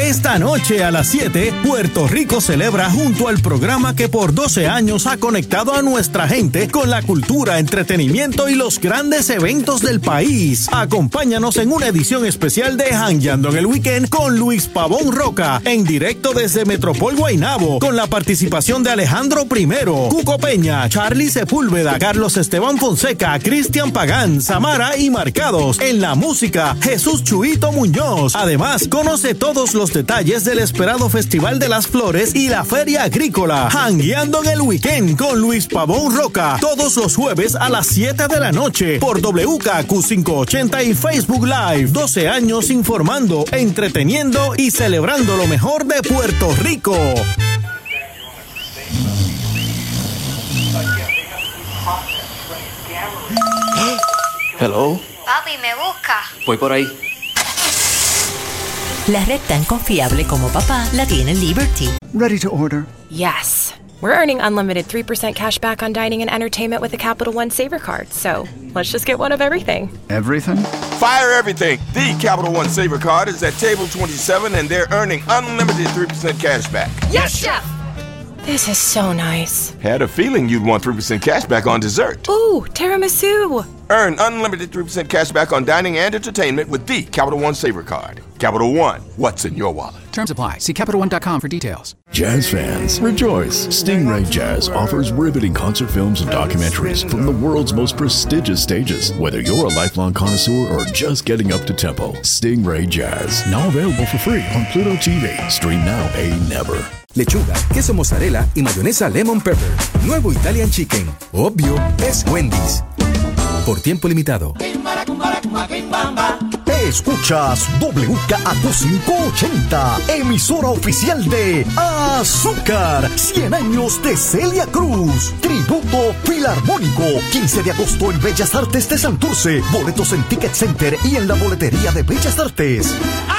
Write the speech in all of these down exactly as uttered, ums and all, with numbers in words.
Esta noche a las siete, Puerto Rico celebra junto al programa que por doce años ha conectado a nuestra gente con la cultura, entretenimiento y los grandes eventos del país. Acompáñanos en una edición especial de Jangueando en el Weekend con Luis Pavón Roca, en directo desde Metropol Guaynabo, con la participación de Alejandro Primero, Cuco Peña, Charlie Sepúlveda, Carlos Esteban Fonseca, Cristian Pagán, Samara y Marcados. En la música, Jesús Chuito Muñoz. Además, conoce todos los detalles del esperado Festival de las Flores y la Feria Agrícola. Jangueando en el Weekend con Luis Pavón Roca, todos los jueves a las siete de la noche por W K Q quinientos ochenta y Facebook Live. doce años informando, entreteniendo y celebrando lo mejor de Puerto Rico. Hello. Papi, ¿me busca? Voy por ahí. La red tan confiable como papá la tiene Liberty. Ready to order. Yes. We're earning unlimited three percent cash back on dining and entertainment with the Capital One Saver Card. So let's just get one of everything. Everything? Fire everything. The Capital One Saver Card is at table twenty-seven and they're earning unlimited three percent cash back. Yes, Chef! This is so nice. Had a feeling you'd want three percent cash back on dessert. Ooh, tiramisu. Earn unlimited three percent cash back on dining and entertainment with the Capital One Saver Card. Capital One, what's in your wallet? Terms apply. See Capital One dot com for details. Jazz fans, rejoice! Stingray Jazz offers riveting concert films and documentaries from the world's most prestigious stages. Whether you're a lifelong connoisseur or just getting up to tempo, Stingray Jazz, now available for free on Pluto T V. Stream now, pay never. Lechuga, queso mozzarella y mayonesa lemon pepper. Nuevo Italian Chicken. Obvio, es Wendy's. Por tiempo limitado. Escuchas W K Q quinientos ochenta, emisora oficial de Azúcar, cien años de Celia Cruz, tributo filarmónico, quince de agosto en Bellas Artes de Santurce, boletos en Ticket Center y en la boletería de Bellas Artes.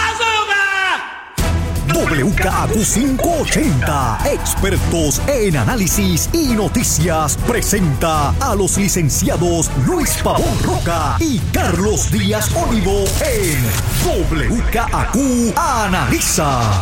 W K Q quinientos ochenta, expertos en análisis y noticias, presenta a los licenciados Luis Pavón Roca y Carlos Díaz Olivo en W K Q Analiza.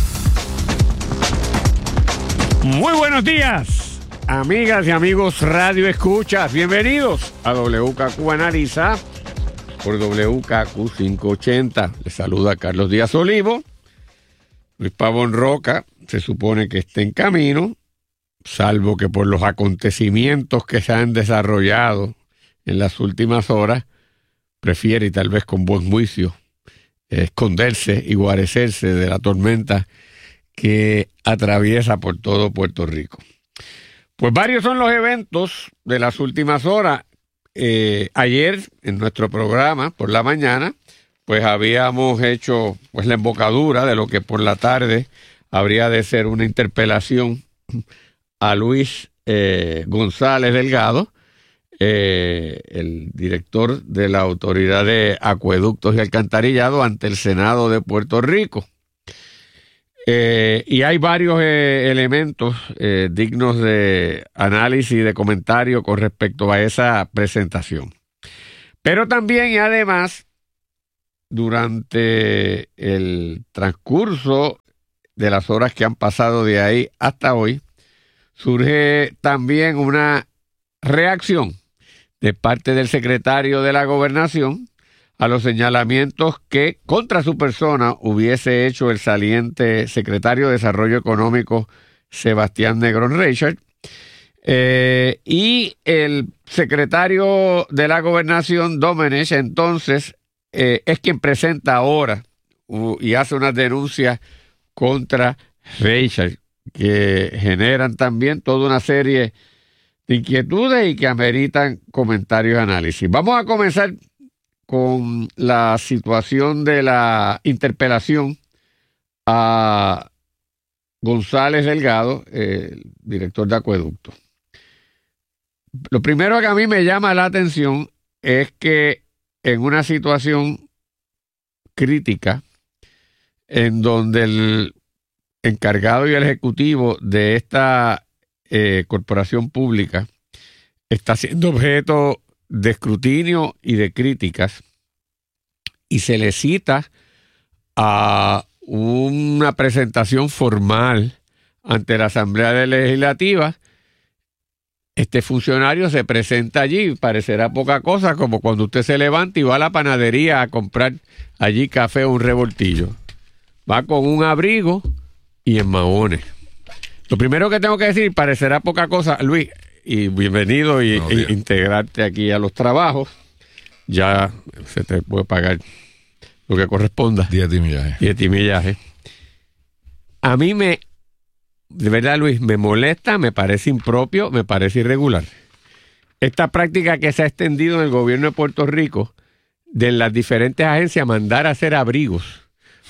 Muy buenos días, amigas y amigos Radio Escuchas. Bienvenidos a W K Q Analiza por W K Q quinientos ochenta. Les saluda Carlos Díaz Olivo. Luis Pavón Roca se supone que está en camino, salvo que por los acontecimientos que se han desarrollado en las últimas horas, prefiere, y tal vez con buen juicio, esconderse y guarecerse de la tormenta que atraviesa por todo Puerto Rico. Pues varios son los eventos de las últimas horas. Eh, ayer, en nuestro programa, por la mañana, pues habíamos hecho pues la embocadura de lo que por la tarde habría de ser una interpelación a Luis eh, González Delgado, eh, el director de la Autoridad de Acueductos y Alcantarillado, ante el Senado de Puerto Rico. Eh, y hay varios eh, elementos eh, dignos de análisis y de comentario con respecto a esa presentación. Pero también y además, durante el transcurso de las horas que han pasado de ahí hasta hoy, surge también una reacción de parte del secretario de la Gobernación a los señalamientos que contra su persona hubiese hecho el saliente secretario de Desarrollo Económico Sebastián Negrón Reichert. Eh, y el secretario de la Gobernación, Domenech, entonces, Eh, es quien presenta ahora uh, y hace unas denuncias contra Reichert que generan también toda una serie de inquietudes y que ameritan comentarios y análisis. Vamos a comenzar con la situación de la interpelación a González Delgado, eh, el director de Acueducto. Lo primero que a mí me llama la atención es que en una situación crítica, en donde el encargado y el ejecutivo de esta eh, corporación pública está siendo objeto de escrutinio y de críticas, y se le cita a un una presentación formal ante la Asamblea Legislativa, este funcionario se presenta allí, parecerá poca cosa, como cuando usted se levanta y va a la panadería a comprar allí café o un revoltillo. Va con un abrigo y en mahones. Lo primero que tengo que decir, parecerá poca cosa, Luis, y bienvenido y, no, y integrarte aquí a los trabajos. Ya se te puede pagar lo que corresponda. Diez de millaje. Diez de millaje. A mí me, de verdad, Luis, me molesta, me parece impropio, me parece irregular. Esta práctica que se ha extendido en el gobierno de Puerto Rico, de las diferentes agencias mandar a hacer abrigos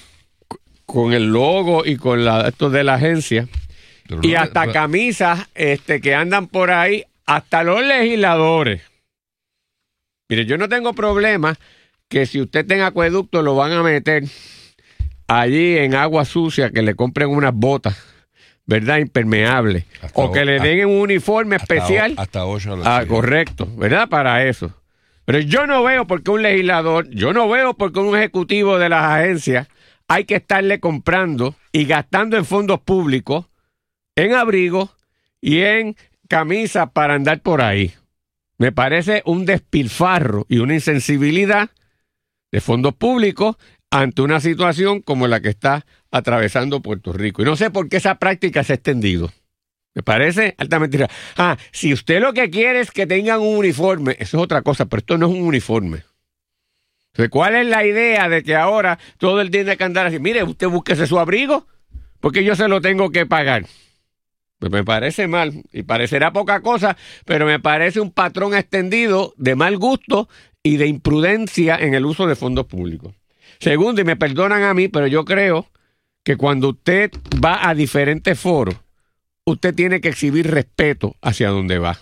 con el logo y con la, esto de la agencia, pero y no, hasta pero... camisas este, que andan por ahí, hasta los legisladores. Mire, yo no tengo problema que si usted tenga acueducto lo van a meter allí en agua sucia, que le compren unas botas, ¿verdad? Impermeables. Hasta o que o, le den un uniforme hasta especial. O, hasta ocho. Ah, correcto, ¿verdad? Para eso. Pero yo no veo por qué un legislador, yo no veo por qué un ejecutivo de las agencias hay que estarle comprando y gastando en fondos públicos, en abrigos y en camisas para andar por ahí. Me parece un despilfarro y una insensibilidad de fondos públicos ante una situación como la que está atravesando Puerto Rico. Y no sé por qué esa práctica se ha extendido. Me parece altamente... Ah, si usted lo que quiere es que tengan un uniforme, eso es otra cosa, pero esto no es un uniforme. Entonces, ¿cuál es la idea de que ahora todo el tiene que andar así? Mire, usted búsquese su abrigo, porque yo se lo tengo que pagar. Pues me parece mal, y parecerá poca cosa, pero me parece un patrón extendido de mal gusto y de imprudencia en el uso de fondos públicos. Segundo, y me perdonan a mí, pero yo creo que cuando usted va a diferentes foros, usted tiene que exhibir respeto hacia donde va.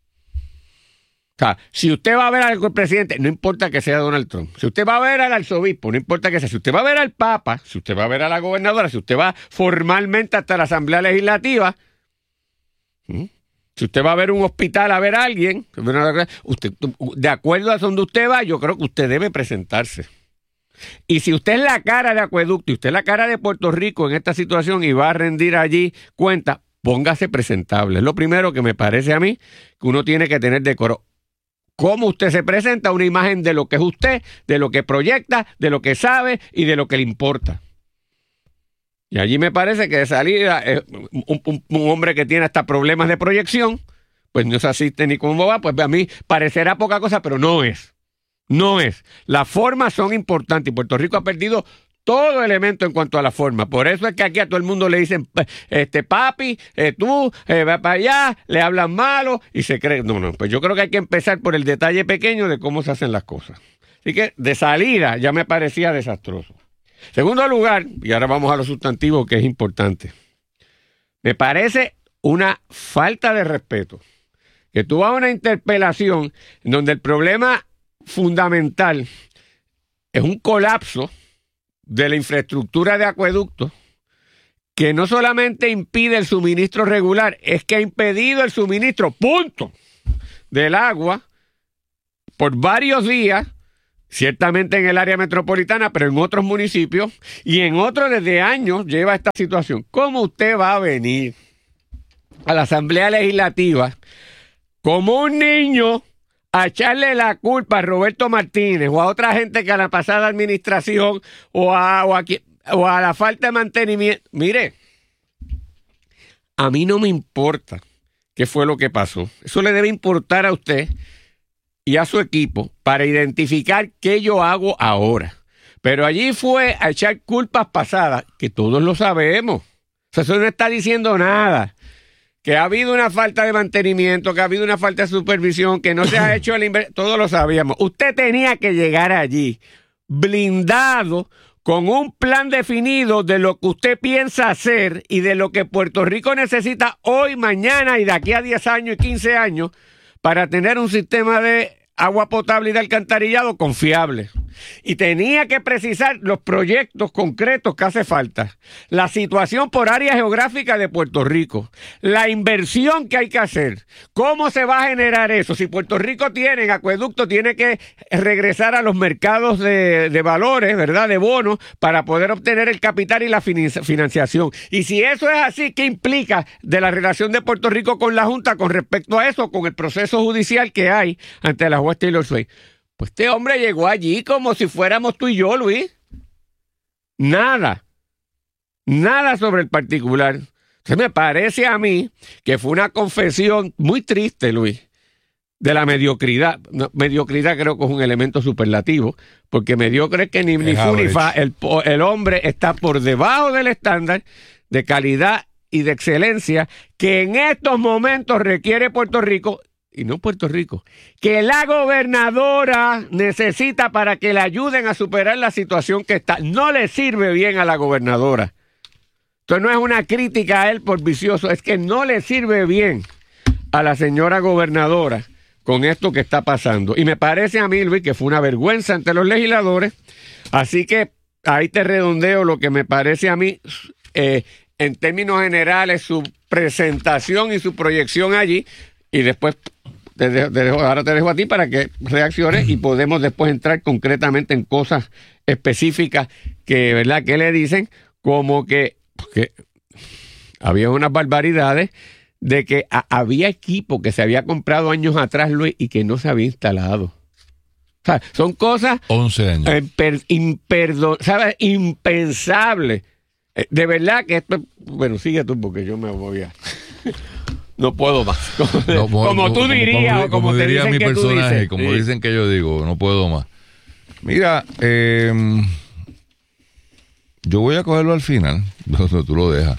O sea, si usted va a ver al presidente, no importa que sea Donald Trump. Si usted va a ver al arzobispo, no importa que sea. Si usted va a ver al Papa, si usted va a ver a la gobernadora, si usted va formalmente hasta la Asamblea Legislativa, ¿sí? Si usted va a ver un hospital a ver a alguien, usted, de acuerdo a donde usted va, yo creo que usted debe presentarse. Y si usted es la cara de Acueducto y usted es la cara de Puerto Rico en esta situación y va a rendir allí cuenta, póngase presentable. Es lo primero que me parece a mí que uno tiene que tener decoro. Cómo usted se presenta, una imagen de lo que es usted, de lo que proyecta, de lo que sabe y de lo que le importa. Y allí me parece que de salida eh, un, un, un hombre que tiene hasta problemas de proyección, pues no se asiste ni cómo va, pues a mí parecerá poca cosa, pero no es. No es. Las formas son importantes y Puerto Rico ha perdido todo elemento en cuanto a la forma. Por eso es que aquí a todo el mundo le dicen, este papi, eh, tú, eh, va para allá, le hablan malo y se cree. No, no, pues yo creo que hay que empezar por el detalle pequeño de cómo se hacen las cosas. Así que de salida ya me parecía desastroso. Segundo lugar, y ahora vamos a lo sustantivo que es importante. Me parece una falta de respeto que tú vas a una interpelación en donde el problema fundamental es un colapso de la infraestructura de acueductos que no solamente impide el suministro regular, es que ha impedido el suministro, punto, del agua por varios días, ciertamente en el área metropolitana, pero en otros municipios, y en otros desde años lleva esta situación. ¿Cómo usted va a venir a la Asamblea Legislativa como un niño a echarle la culpa a Roberto Martínez o a otra gente que a la pasada administración o a, o a, o a la falta de mantenimiento? Mire, a mí no me importa qué fue lo que pasó. Eso le debe importar a usted y a su equipo para identificar qué yo hago ahora. Pero allí fue a echar culpas pasadas, que todos lo sabemos. O sea, eso no está diciendo nada. Que ha habido una falta de mantenimiento, que ha habido una falta de supervisión, que no se ha hecho el inversión, todos lo sabíamos. Usted tenía que llegar allí blindado con un plan definido de lo que usted piensa hacer y de lo que Puerto Rico necesita hoy, mañana y de aquí a diez años y quince años para tener un sistema de agua potable y de alcantarillado confiable. y tenía que precisar los proyectos concretos que hace falta, la situación por área geográfica de Puerto Rico, la inversión que hay que hacer, cómo se va a generar eso. Si Puerto Rico tiene en acueducto, tiene que regresar a los mercados de, de valores, ¿verdad?, de bonos, para poder obtener el capital y la financiación. Y si eso es así, ¿qué implica de la relación de Puerto Rico con la Junta con respecto a eso, con el proceso judicial que hay ante la juez Taylor Swain? Pues este hombre llegó allí como si fuéramos tú y yo, Luis. Nada. Nada sobre el particular. Se me parece a mí que fue una confesión muy triste, Luis, de la mediocridad. No, mediocridad creo que es un elemento superlativo, porque mediocre es que ni, ni fu ni fa, el, el hombre está por debajo del estándar de calidad y de excelencia que en estos momentos requiere Puerto Rico, y no Puerto Rico, que la gobernadora necesita para que le ayuden a superar la situación que está. No le sirve bien a la gobernadora. Esto no es una crítica a él por vicioso, es que no le sirve bien a la señora gobernadora con esto que está pasando. Y me parece a mí, Luis, que fue una vergüenza ante los legisladores. Así que ahí te redondeo lo que me parece a mí, eh, en términos generales, su presentación y su proyección allí. Y después te dejo, te dejo, ahora te dejo a ti para que reacciones y podemos después entrar concretamente en cosas específicas que, ¿verdad?, que le dicen, como que, que había unas barbaridades de que a, había equipo que se había comprado años atrás, Luis, y que no se había instalado. O sea, son cosas once años. Imper, imperdon, ¿sabes? Impensables. De verdad que esto, bueno, sigue tú porque yo me voy a... No puedo más. Como, no, como, como tú dirías, como, como, o como, como te diría dicen mi que personaje, tú dices. como Sí. dicen que yo digo, no puedo más. Mira, eh, yo voy a cogerlo al final, donde tú lo dejas.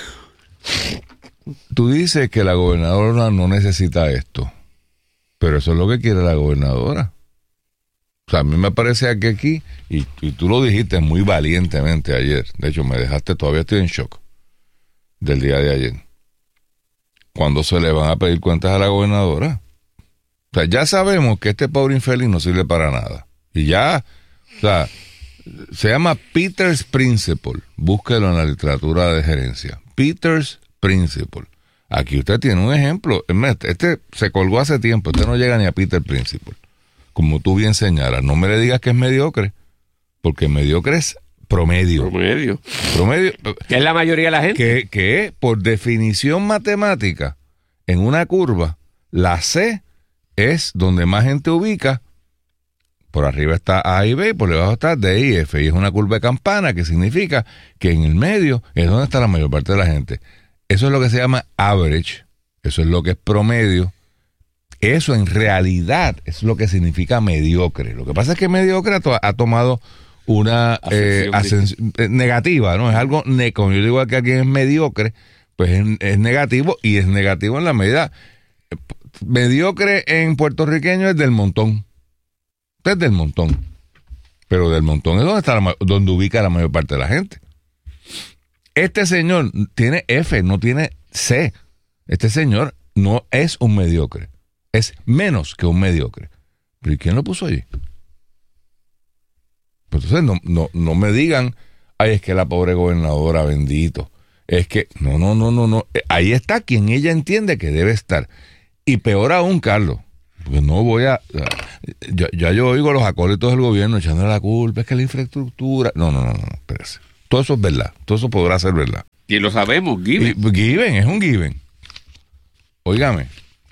Tú dices que la gobernadora no necesita esto, pero eso es lo que quiere la gobernadora. O sea, a mí me parece que aquí, y, y tú lo dijiste muy valientemente ayer, de hecho me dejaste, todavía estoy en shock del día de ayer. ¿Cuándo se le van a pedir cuentas a la gobernadora? O sea, ya sabemos que este pobre infeliz no sirve para nada. Y ya, o sea, se llama Peters Principle. Búsquelo en la literatura de gerencia. Peters Principle. Aquí usted tiene un ejemplo. Este se colgó hace tiempo. Este no llega ni a Peter Principle. Como tú bien señalas, no me le digas que es mediocre, porque mediocre es promedio. Promedio. Promedio. Que es la mayoría de la gente. Que, que por definición matemática, en una curva, la C es donde más gente ubica. Por arriba está A y B, y por debajo está D y F. Y es una curva de campana, que significa que en el medio es donde está la mayor parte de la gente. Eso es lo que se llama average. Eso es lo que es promedio. Eso en realidad es lo que significa mediocre. Lo que pasa es que mediocre ha, to- ha tomado una eh, ascensión negativa, ¿no? Es algo, ne- como yo digo que alguien es mediocre, pues es, es negativo, y es negativo en la medida. Mediocre en puertorriqueño es del montón. Es del montón. Pero del montón es donde está la, donde ubica la mayor parte de la gente. Este señor tiene F, no tiene C. Este señor no es un mediocre. Es menos que un mediocre. ¿Pero y quién lo puso allí? Pues entonces no, no, no me digan, ay, es que la pobre gobernadora, bendito. Es que, no, no, no, no, no. Ahí está quien ella entiende que debe estar. Y peor aún, Carlos, porque no voy a... Ya, ya yo oigo a los acólitos del gobierno echándole la culpa, es que la infraestructura... No, no, no, no, espérese. Todo eso es verdad. Todo eso podrá ser verdad. Y lo sabemos, given. Y, given, es un given. Óigame.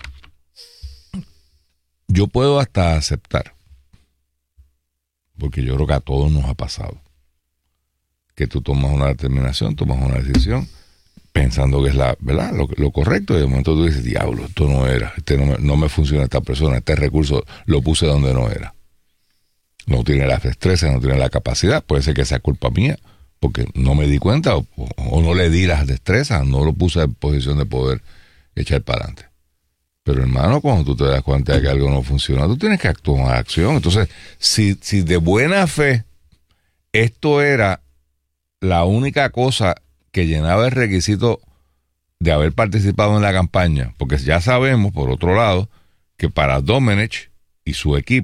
Yo puedo hasta aceptar, porque yo creo que a todos nos ha pasado, que tú tomas una determinación, tomas una decisión, pensando que es la verdad, lo, lo correcto, y de momento tú dices, diablo, esto no era, este no me, no me funciona esta persona, este recurso lo puse donde no era. No tiene las destrezas, no tiene la capacidad, puede ser que sea culpa mía, porque no me di cuenta, o, o no le di las destrezas, no lo puse en posición de poder echar para adelante. Pero hermano, cuando tú te das cuenta de que algo no funciona, tú tienes que actuar acción. Entonces, si, si de buena fe esto era la única cosa que llenaba el requisito de haber participado en la campaña, porque ya sabemos, por otro lado, que para Domenech y su equipo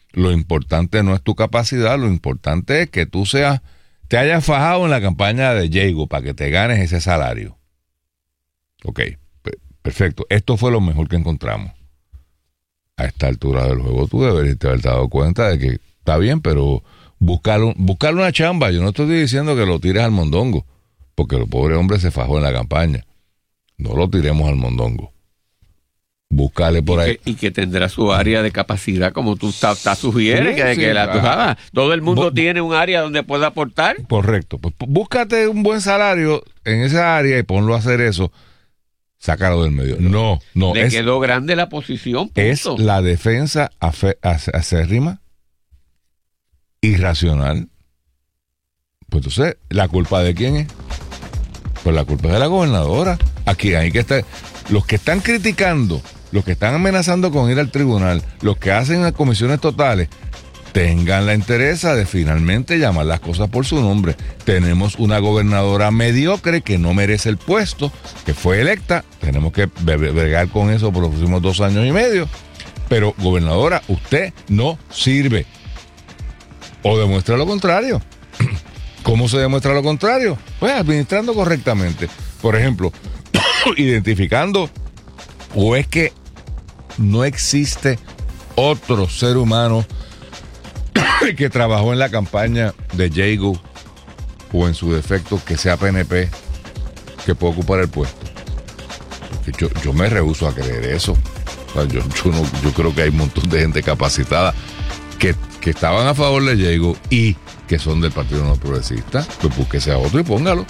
Lo importante no es tu capacidad, lo importante es que tú seas, te hayas fajado en la campaña de Jago para que te ganes ese salario. Ok, perfecto. Esto fue lo mejor que encontramos. A esta altura del juego tú deberías haberte dado cuenta de que está bien, pero buscar, buscar una chamba. Yo no estoy diciendo que lo tires al mondongo, porque el pobre hombre se fajó en la campaña. No lo tiremos al mondongo. Búscale por y ahí. Que, y que tendrá su área de capacidad, como tú ta, ta sugieres, sí, que, sí, que la, tú sabes, todo el mundo Bu- tiene un área donde pueda aportar. Correcto. Pues búscate un buen salario en esa área y ponlo a hacer eso. Sácalo del medio. No, no. Le es, quedó grande la posición. Punto. Es la defensa afe, acérrima, irracional. Pues entonces, ¿la culpa de quién es? Pues la culpa es de la gobernadora. Aquí hay que estar. Los que están criticando, los que están amenazando con ir al tribunal, los que hacen las comisiones totales, tengan la entereza de finalmente llamar las cosas por su nombre. Tenemos una gobernadora mediocre que no merece el puesto, que fue electa. Tenemos que bregar con eso por los próximos dos años y medio. Pero, gobernadora, usted no sirve. O demuestra lo contrario. ¿Cómo se demuestra lo contrario? Pues administrando correctamente. Por ejemplo, identificando, o es que no existe otro ser humano que trabajó en la campaña de Jago o en su defecto que sea P N P que pueda ocupar el puesto. Yo, yo me rehúso a creer eso. O sea, yo, yo, no, yo creo que hay un montón de gente capacitada que, que estaban a favor de Jago y que son del Partido No Progresista. Pues búsquese a otro y póngalo.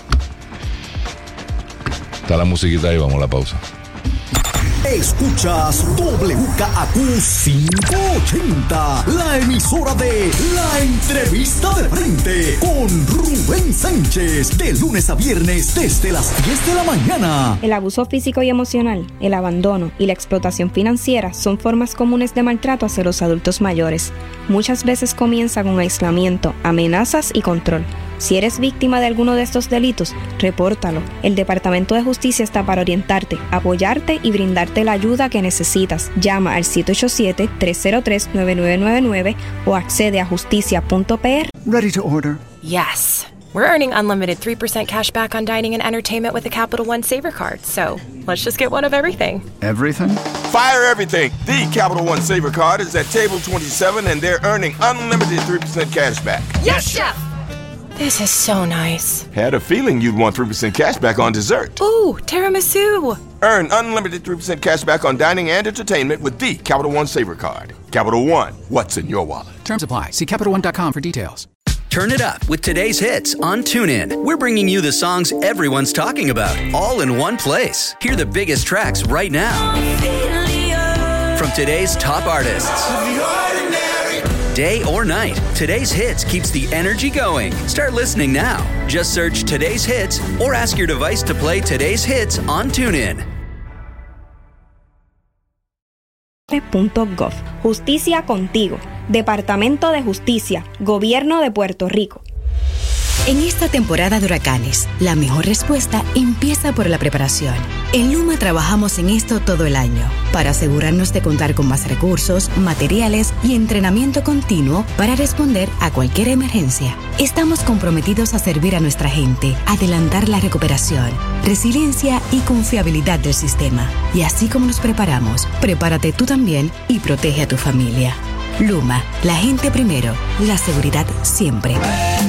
Está la musiquita ahí, vamos a la pausa. Escuchas W K A Q quinientos ochenta, la emisora de La Entrevista de Frente con Rubén Sánchez, de lunes a viernes desde las diez de la mañana. El abuso físico y emocional, el abandono y la explotación financiera son formas comunes de maltrato hacia los adultos mayores. Muchas veces comienza con aislamiento, amenazas y control. Si eres víctima de alguno de estos delitos, repórtalo. El Departamento de Justicia está para orientarte, apoyarte y brindarte la ayuda que necesitas. Llama al siete ocho siete, tres cero tres, nueve nueve nueve nueve o accede a justicia punto p r. Ready to order? Yes. We're earning unlimited three percent cash back on dining and entertainment with the Capital One Saver Card. So let's just get one of everything. Everything? Fire everything. The Capital One Saver Card is at table twenty-seven and they're earning unlimited three percent cash back. Yes, Chef! This is so nice. Had a feeling you'd want three percent cash back on dessert. Ooh, tiramisu. Earn unlimited three percent cash back on dining and entertainment with the Capital One Saver Card. Capital One, what's in your wallet? Terms apply. See Capital One dot com for details. Turn it up with today's hits on TuneIn. We're bringing you the songs everyone's talking about, all in one place. Hear the biggest tracks right now. From today's top artists. Day or night, today's hits keeps the energy going. Start listening now. Just search Today's Hits or ask your device to play Today's Hits on TuneIn. .gov. Justicia contigo. Departamento de Justicia. Gobierno de Puerto Rico. En esta temporada de huracanes, la mejor respuesta empieza por la preparación. En Luma trabajamos en esto todo el año, para asegurarnos de contar con más recursos, materiales y entrenamiento continuo para responder a cualquier emergencia. Estamos comprometidos a servir a nuestra gente, adelantar la recuperación, resiliencia y confiabilidad del sistema. Y así como nos preparamos, prepárate tú también y protege a tu familia. Luma, la gente primero, la seguridad siempre.